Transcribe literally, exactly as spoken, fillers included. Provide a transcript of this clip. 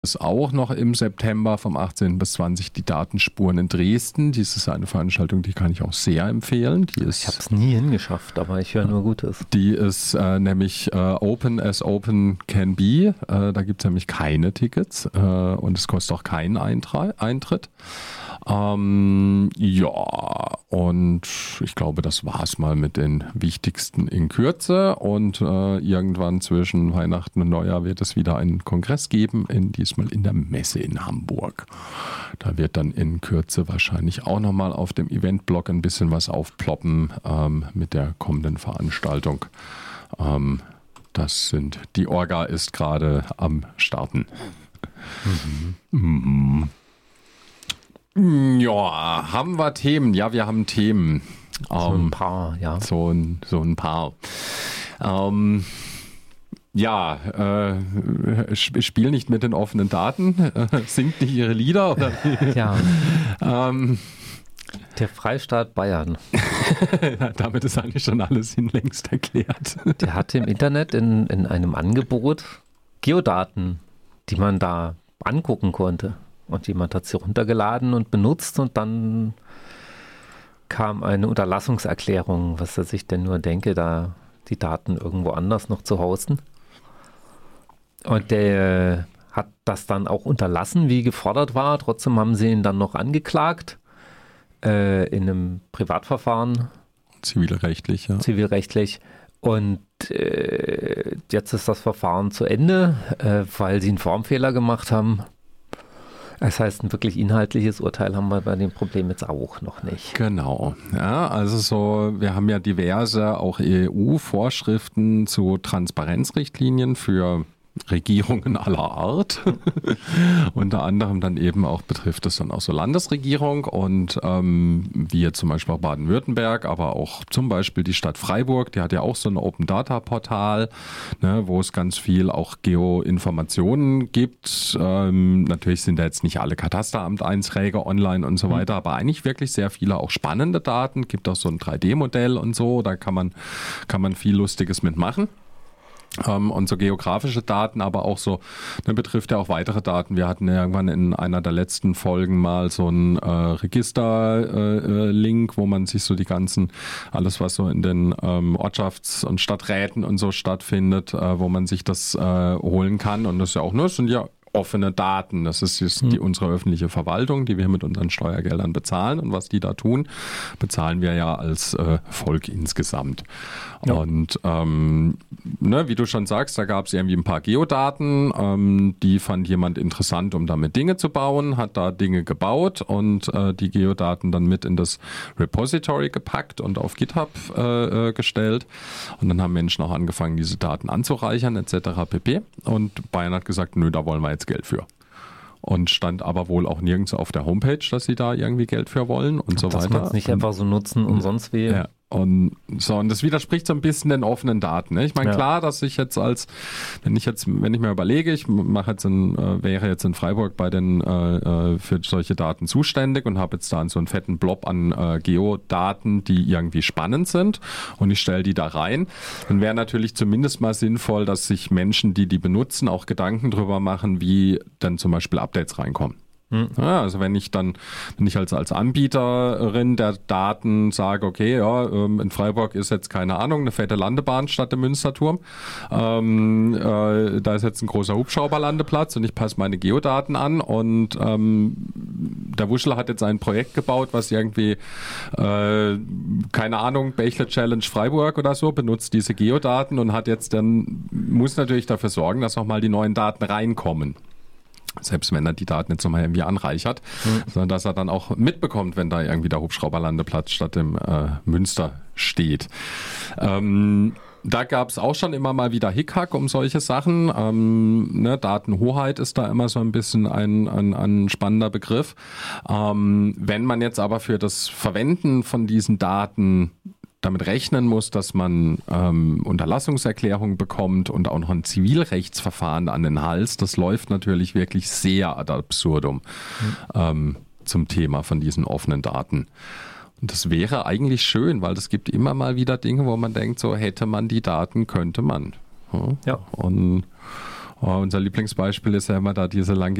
ist auch noch im September vom achtzehnten bis zwanzigsten die Datenspuren in Dresden. Dies ist eine Veranstaltung, die kann ich auch sehr empfehlen. Die ist, ich habe es nie hingeschafft, aber ich höre nur Gutes. Die ist äh, nämlich äh, Open as Open Can Be. Äh, da gibt es nämlich keine Tickets äh, und es kostet auch keinen Eintra- Eintritt. Ähm, ja, und ich glaube, das war es mal mit den wichtigsten in Kürze. Und äh, irgendwann zwischen Weihnachten und Neujahr wird es wieder einen Kongress geben, in, diesmal in der Messe in Hamburg. Da wird dann in Kürze wahrscheinlich auch nochmal auf dem Eventblog ein bisschen was aufploppen ähm, mit der kommenden Veranstaltung. Ähm, das sind, die Orga ist gerade am Starten. Mhm. Mhm. Ja, haben wir Themen? Ja, wir haben Themen. So ähm, ein paar, ja. So ein, so ein paar. Ähm, ja, äh, spiel nicht mit den offenen Daten, äh, singt nicht ihre Lieder. Oder? Ja. ähm, Der Freistaat Bayern. Damit ist eigentlich schon alles hinlängst erklärt. Der hatte im Internet in, in einem Angebot Geodaten, die man da angucken konnte. Und jemand hat sie runtergeladen und benutzt und dann kam eine Unterlassungserklärung, was er sich denn nur denke, da die Daten irgendwo anders noch zu hosten. Und der hat das dann auch unterlassen, wie gefordert war. Trotzdem haben sie ihn dann noch angeklagt äh, in einem Privatverfahren. Zivilrechtlich, ja. Zivilrechtlich. Und äh, jetzt ist das Verfahren zu Ende, äh, weil sie einen Formfehler gemacht haben. Das heißt, ein wirklich inhaltliches Urteil haben wir bei dem Problem jetzt auch noch nicht. Genau. Ja, also so, wir haben ja diverse auch E U-Vorschriften zu Transparenzrichtlinien für Regierungen aller Art. Unter anderem dann eben auch betrifft es dann auch so Landesregierung und ähm, wie jetzt zum Beispiel auch Baden-Württemberg, aber auch zum Beispiel die Stadt Freiburg, die hat ja auch so ein Open-Data-Portal, ne, wo es ganz viel auch Geo-Informationen gibt. Ähm, natürlich sind da jetzt nicht alle Katasteramteinträge online und so weiter, aber eigentlich wirklich sehr viele auch spannende Daten. Gibt auch so ein drei D Modell und so, da kann man, kann man viel Lustiges mitmachen. Um, und so geografische Daten, aber auch so, ne, betrifft ja auch weitere Daten. Wir hatten ja irgendwann in einer der letzten Folgen mal so einen äh, Register-Link, äh, wo man sich so die ganzen, alles was so in den ähm, Ortschafts- und Stadträten und so stattfindet, äh, wo man sich das äh, holen kann. Und das ist ja auch nur, das sind ja offene Daten. Das ist jetzt die, unsere öffentliche Verwaltung, die wir mit unseren Steuergeldern bezahlen. Und was die da tun, bezahlen wir ja als äh, Volk insgesamt. Ja. Und ähm, ne, wie du schon sagst, da gab es irgendwie ein paar Geodaten. Ähm, die fand jemand interessant, um damit Dinge zu bauen, hat da Dinge gebaut und äh, die Geodaten dann mit in das Repository gepackt und auf GitHub äh, äh, gestellt. Und dann haben Menschen auch angefangen, diese Daten anzureichern et cetera pp. Und Bayern hat gesagt, nö, da wollen wir jetzt Geld für. Und stand aber wohl auch nirgends auf der Homepage, dass sie da irgendwie Geld für wollen und so dass weiter. Dass man es nicht einfach so nutzen und sonst wie. Ja. Und so, und das widerspricht so ein bisschen den offenen Daten. Ne? Ich meine, ja. Klar, dass ich jetzt als, wenn ich jetzt, wenn ich mir überlege, ich mache jetzt in, äh, wäre jetzt in Freiburg bei den äh, für solche Daten zuständig und habe jetzt da so einen fetten Blob an äh, Geodaten, die irgendwie spannend sind und ich stelle die da rein, dann wäre natürlich zumindest mal sinnvoll, dass sich Menschen, die die benutzen, auch Gedanken drüber machen, wie dann zum Beispiel Updates reinkommen. Ja, also wenn ich dann, wenn ich als, als Anbieterin der Daten sage, okay, ja, in Freiburg ist jetzt, keine Ahnung, eine fette Landebahn statt dem Münsterturm, ähm, äh, da ist jetzt ein großer Hubschrauberlandeplatz und ich passe meine Geodaten an und ähm, der Wuschel hat jetzt ein Projekt gebaut, was irgendwie, äh, keine Ahnung, Bächle Challenge Freiburg oder so, benutzt diese Geodaten und hat jetzt dann, muss natürlich dafür sorgen, dass auch mal die neuen Daten reinkommen. Selbst wenn er die Daten jetzt nochmal irgendwie anreichert, mhm. sondern dass er dann auch mitbekommt, wenn da irgendwie der Hubschrauberlandeplatz statt dem äh, Münster steht. Ähm, da gab es auch schon immer mal wieder Hickhack um solche Sachen. Ähm, ne, Datenhoheit ist da immer so ein bisschen ein, ein, ein spannender Begriff. Ähm, wenn man jetzt aber für das Verwenden von diesen Daten damit rechnen muss, dass man ähm, Unterlassungserklärungen bekommt und auch noch ein Zivilrechtsverfahren an den Hals. Das läuft natürlich wirklich sehr ad absurdum mhm. ähm, zum Thema von diesen offenen Daten. Und das wäre eigentlich schön, weil es gibt immer mal wieder Dinge, wo man denkt, so hätte man die Daten, könnte man. Ja. Ja. Und Oh, unser Lieblingsbeispiel ist ja immer da diese